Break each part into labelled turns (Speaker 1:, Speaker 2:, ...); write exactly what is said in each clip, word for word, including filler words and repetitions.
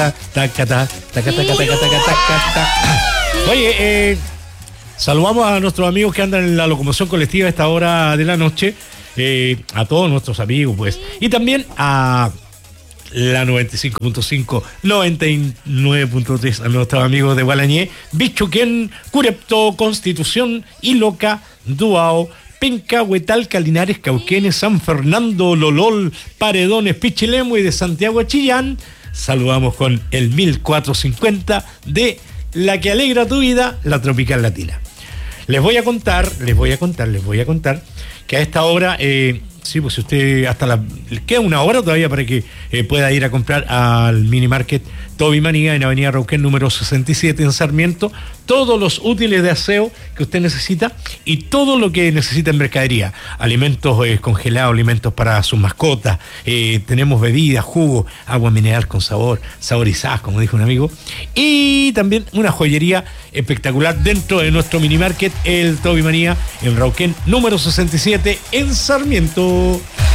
Speaker 1: Taca, taca, taca, taca, taca, taca, taca. Oye, eh, saludamos a nuestros amigos que andan en la locomoción colectiva a esta hora de la noche, eh, a todos nuestros amigos, pues, y también a la noventa y cinco punto cinco, noventa y nueve punto tres a nuestros amigos de Gualañé, Bichuquén, Curepto, Constitución, Iloca, Duao, Penca, Huetalca, Linares, Cauquenes, San Fernando, Lolol, Paredones, Pichilemu y de Santiago a Chillán. Saludamos con el mil cuatrocientos cincuenta de la que alegra tu vida, la Tropical Latina. Les voy a contar, les voy a contar, les voy a contar que a esta hora, eh, sí, pues si usted hasta la... queda una hora todavía para que eh, pueda ir a comprar al mini market Toby Manía en Avenida Rauquén número sesenta y siete en Sarmiento, todos los útiles de aseo que usted necesita y todo lo que necesita en mercadería, alimentos eh, congelados, alimentos para sus mascotas, eh, tenemos bebidas, jugo, agua mineral con sabor, saborizadas, como dijo un amigo, y también una joyería espectacular dentro de nuestro mini market, el Toby Manía en Rauquén número sesenta y siete en Sarmiento.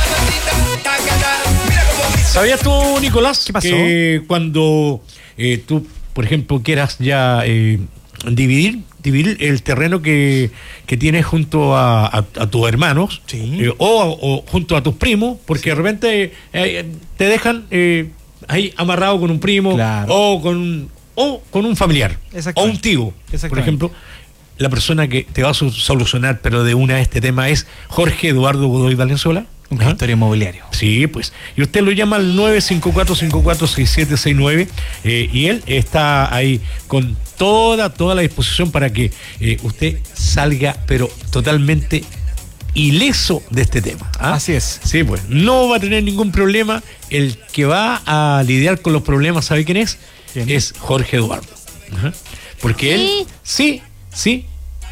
Speaker 1: ¿Sabías tú, Nicolás,
Speaker 2: ¿qué pasó?
Speaker 1: Que cuando eh, tú, por ejemplo, quieras ya eh, dividir dividir el terreno que, que tienes junto a, a, a tus hermanos,
Speaker 2: sí.
Speaker 1: eh, o, o junto a tus primos, porque sí. de repente eh, te dejan eh, ahí amarrado con un primo,
Speaker 2: claro.
Speaker 1: o con o con un familiar o un tío, por ejemplo. La persona que te va a solucionar, pero de una este tema, es Jorge Eduardo Godoy Valenzuela.
Speaker 2: Un gestor inmobiliario.
Speaker 1: Sí, pues. Y usted lo llama al nueve cinco cuatro cinco cuatro seis siete seis nueve eh, y él está ahí con toda, toda la disposición para que eh, usted salga, pero totalmente ileso de este tema. ¿Ah?
Speaker 2: Así es.
Speaker 1: Sí, pues. No va a tener ningún problema. El que va a lidiar con los problemas, ¿sabe quién es? ¿Quién? Es Jorge Eduardo. Ajá. Porque él, sí, sí,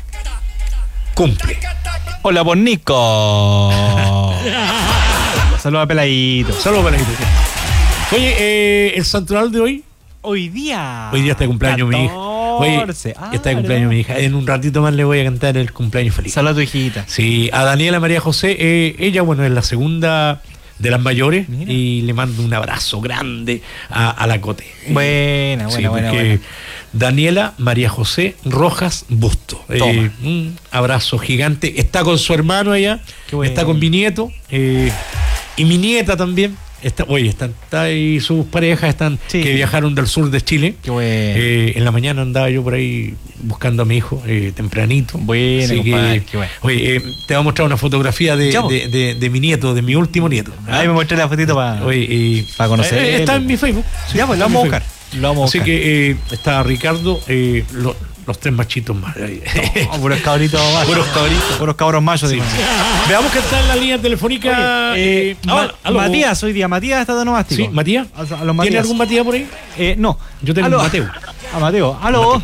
Speaker 1: cumple.
Speaker 2: Hola, por Nico. Saludos a Peladito.
Speaker 1: Saludos a Peladito. Oye, eh, el santoral de hoy.
Speaker 2: Hoy día.
Speaker 1: Hoy día está de cumpleaños mi hija. Oye,
Speaker 2: ah,
Speaker 1: está de cumpleaños mi hija. En un ratito más le voy a cantar el cumpleaños feliz.
Speaker 2: Saludos a tu hijita.
Speaker 1: Sí, a Daniela María José. Eh, ella, bueno, es la segunda de las mayores. Mira. Y le mando un abrazo grande a, a la Cote.
Speaker 2: Buena, buena,
Speaker 1: sí,
Speaker 2: buena, buena.
Speaker 1: Daniela María José Rojas Busto. Eh, un abrazo gigante. Está con su hermano allá. Bueno. Está con mi nieto. Eh, y mi nieta también. Está, oye, están, está ahí sus parejas están sí. que viajaron del sur de Chile.
Speaker 2: Qué bueno.
Speaker 1: Eh, en la mañana andaba yo por ahí buscando a mi hijo eh, tempranito.
Speaker 2: Bueno, compadre,
Speaker 1: que,
Speaker 2: qué bueno.
Speaker 1: Oye, eh, te voy a mostrar una fotografía de, de, de, de mi nieto, de mi último nieto.
Speaker 2: ¿Ah? Ahí me mostré la fotito para eh, conocer.
Speaker 1: Eh, está en mi Facebook.
Speaker 2: Sí, ya, pues lo vamos a buscar. Lo vamos a
Speaker 1: Así
Speaker 2: buscar.
Speaker 1: que eh, está Ricardo, eh, lo, los tres machitos más.
Speaker 2: No, puros cabritos más.
Speaker 1: Puros cabritos.
Speaker 2: Puros cabros machos.
Speaker 1: Sí. Veamos que está en la línea telefónica.
Speaker 2: Oye, eh, Ma
Speaker 1: Ma
Speaker 2: Matías, hoy día. Matías está de nomástico.
Speaker 1: Sí, Matías.
Speaker 2: A, a los Matías.
Speaker 1: ¿Tiene algún Matías por ahí?
Speaker 2: Eh, no.
Speaker 1: Yo tengo
Speaker 2: aló.
Speaker 1: un Mateo.
Speaker 2: A Mateo. Aló.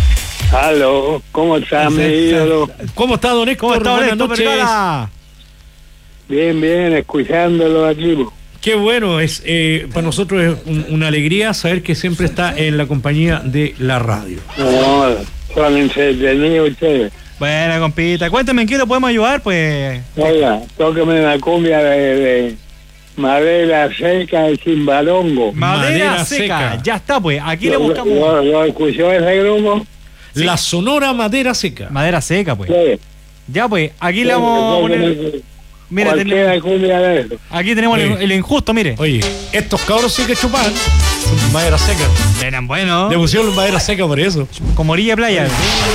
Speaker 3: Aló. ¿Cómo está mi ídolo?
Speaker 1: ¿Cómo está, don Héctor?
Speaker 2: ¿Cómo está, don
Speaker 1: Buenas
Speaker 2: Héctor?
Speaker 1: noches.
Speaker 3: Bien, bien, escuchándolo aquí.
Speaker 1: Qué bueno, es eh, para nosotros es un, una alegría saber que siempre está en la compañía de la radio.
Speaker 3: No, son entretenidos ustedes.
Speaker 2: Bueno, compita, cuéntame en qué lo podemos ayudar, pues.
Speaker 3: Oiga, tóqueme la cumbia de, de Madera Seca de Chimbalongo.
Speaker 2: Madera, Madera seca. seca, ya está, pues, aquí
Speaker 3: ¿Lo,
Speaker 2: le buscamos.
Speaker 3: ¿Lo, lo escuchó ese grupo?
Speaker 1: Sí. La Sonora Madera Seca.
Speaker 2: Madera Seca, pues.
Speaker 3: Sí.
Speaker 2: Ya, pues, aquí
Speaker 3: sí,
Speaker 2: le vamos a poner...
Speaker 3: Mira, tenemos, de eso.
Speaker 2: Aquí tenemos el, el injusto, mire.
Speaker 1: Oye, estos cabros sí que chupan madera seca.
Speaker 2: Eran buenos.
Speaker 1: Le pusieron madera seca por eso.
Speaker 2: Como orilla de playa.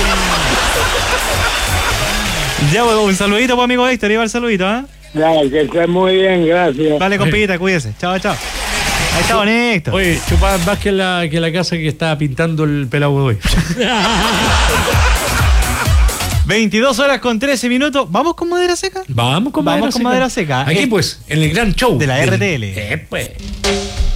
Speaker 2: Ya, pues, un saludito para amigo Héctor. Iba el saludito, ¿ah?
Speaker 3: ¿eh? Ya, que esté muy bien, gracias.
Speaker 2: Dale, compita, cuídese. Chao, chao. Ahí está don Héctor.
Speaker 1: Oye, chupaban más que la, que la casa que estaba pintando el pelado de hoy.
Speaker 2: veintidós horas con trece minutos. ¿Vamos con Madera Seca?
Speaker 1: Vamos con,
Speaker 2: Vamos
Speaker 1: madera,
Speaker 2: con
Speaker 1: seca.
Speaker 2: madera Seca.
Speaker 1: Aquí,
Speaker 2: eh,
Speaker 1: pues, en el gran show
Speaker 2: de la
Speaker 1: del,
Speaker 2: R T L.
Speaker 1: Eh, pues.